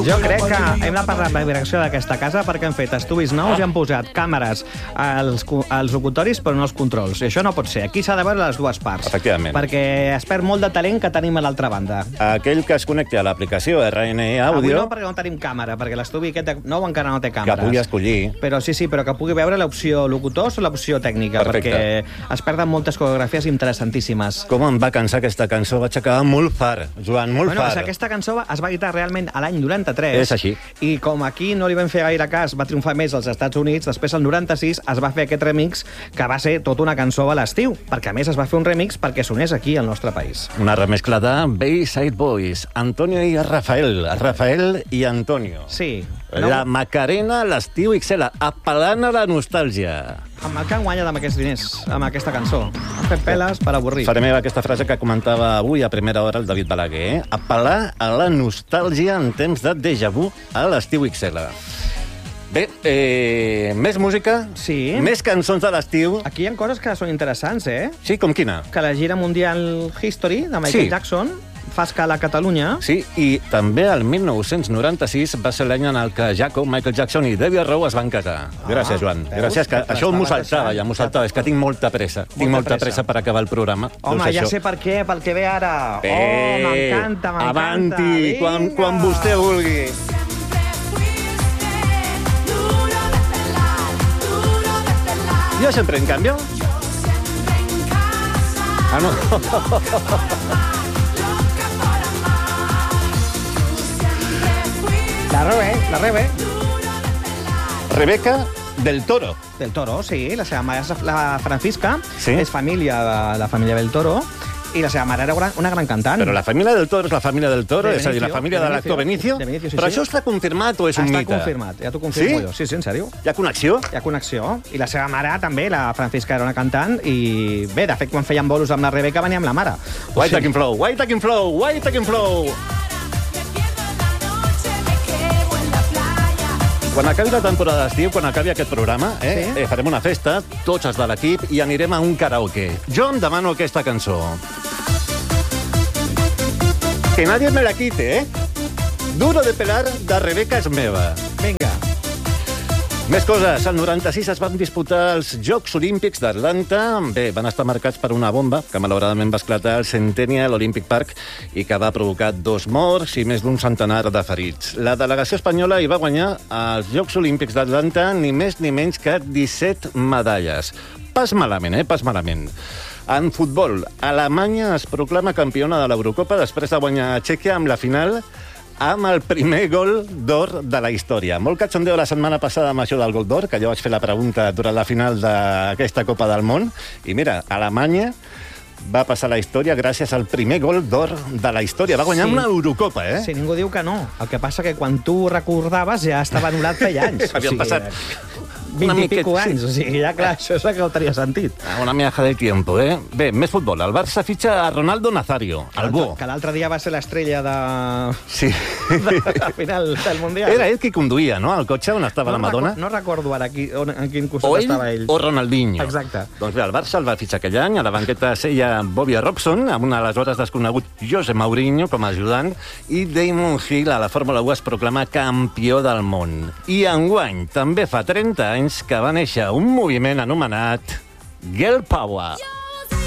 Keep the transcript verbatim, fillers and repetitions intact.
Jo crec que hem de parlar amb la direcció d'aquesta casa perquè han fet estudis nous i han posat càmeres als, als locutoris però no als controls. I això no pot ser. Aquí s'ha de veure les dues parts. Efectivament. Perquè es perd molt de talent que tenim a l'altra banda. Aquell que es connecti a l'aplicació R N E Audio... Avui no, perquè no tenim càmera, perquè l'estudi aquest nou encara no té càmeres. Que pugui escollir. Però sí, sí, però que pugui veure l'opció locutors o l'opció tècnica, Perfecte. perquè es perden moltes coreografies interessantíssimes. Com em va cansar aquesta cançó? Vaig acabar molt far, Joan, molt bueno, far. Aquesta cançó es va editar realment a l'any noranta-tres. És així. I com aquí no li vam fer gaire cas, va triomfar més als Estats Units, després al noranta-sis es va fer aquest remix que va ser tota una cançó a l'estiu, perquè a més es va fer un remix perquè sonés aquí al nostre país. Una remescla de Bayside Boys, Antonio i Rafael, Rafael i Antonio. Sí. No? La Macarena, l'estiu X L, apel·lant a la nostàlgia. Amb el que han guanyat amb aquests diners, amb aquesta cançó. Han fet peles per avorrir. Faré meva aquesta frase que comentava avui a primera hora el David Balaguer, eh? Apel·lar a la nostàlgia en temps de déjà vu a l'estiu X L. Bé, eh, més música, sí. Més cançons de l'estiu. Aquí hi ha coses que són interessants, eh? Sí, com quina? Que la gira mundial History de Michael sí. Jackson fa escala a Catalunya. Sí, i també el mil nou-cents noranta-sis va ser l'any en el que Jaco, Michael Jackson i Debbie Rowe es van casar. Ah, Gràcies, Joan. Veus? Gràcies, que això m'ho saltava, ja m'ho saltava. És que tinc molta pressa. Molta tinc molta pressa. pressa per acabar el programa. Home, ja sé per què, pel que ve ara. Bé, oh, m'encanta, m'encanta. Avanti, quan, quan vostè vulgui. Yo siempre en cambio. Ah, no. La Rebe, la Rebe. Rebeca del Toro. Del Toro, sí. La seva mare és la Francisca. Sí. És família de la família del Toro. I la seva mare era una gran cantant. Però la família del Toro és la família del Toro? De és a dir, la Benicio, família de de l'actor Benicio? de Benicio, sí, Però sí. això està confirmat o és un Està mite? confirmat, ja t'ho confirmo Sí? jo. Sí, sí, en sèrio. Hi ha connexió? Hi ha connexió. I la seva mare també, la Francisca, era una cantant. I bé, de fet, quan feien bolos amb la Rebeca venia amb la mare. White Taking Flow, White Taking Flow, White Taking Flow. Quan acabi la temporada d'estiu, quan acabi aquest programa, eh, Sí? eh, farem una festa, tots els de l'equip, i anirem a un karaoke. Jo em demano aquesta cançó. Que nadie me la quite, eh? Duro de pelar, de Rebeca és meva. Vinga. Més coses. Al noranta-sis es van disputar els Jocs Olímpics d'Atlanta. Bé, van estar marcats per una bomba que malauradament va esclatar al Centennial Olympic Park i que va provocar dos morts i més d'un centenar de ferits. La delegació espanyola hi va guanyar als Jocs Olímpics d'Atlanta ni més ni menys que disset medalles. Pas malament, eh? Pas malament. En futbol, Alemanya es proclama campiona de l'Eurocopa després de guanyar a Txèquia amb la final amb el primer gol d'or de la història. Molt catxondeo la setmana passada amb això del gol d'or, que jo vaig fer la pregunta durant la final d'aquesta Copa del Món. I mira, Alemanya va passar la història gràcies al primer gol d'or de la història. Va guanyar Sí. una Eurocopa, eh? Sí, ningú diu que no. El que passa que quan tu recordaves ja estava anul·lat feia anys. Havien passat vint una i miqueta, pico anys. sí. O sigui, ja clar, això és el que no tenia sentit. Una miaja de tiempo, eh? Bé, més futbol. El Barça fitxa a Ronaldo Nazario, el bo. Que l'altre dia va ser l'estrella de... Sí. de la final del Mundial. Era ell qui conduïa, no?, el cotxe on estava no la Madonna. Record, no recordo ara qui, on, en quin costat O ell estava ell. o Ronaldinho. Exacte. Doncs bé, el Barça el va fitxar aquell any. A la banqueta seia Bobby Robson, amb un aleshores desconegut José Mourinho com a ajudant, i Damon Hill a la Fórmula u es proclama campió del món. I enguany, també fa trenta anys, que va néixer un moviment anomenat Girl Power.